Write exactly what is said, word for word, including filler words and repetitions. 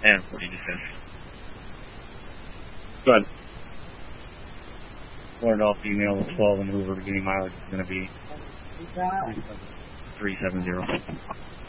And forty discuss. Good. Florida all female with twelve and Hoover beginning mileage is going to be three seven zero.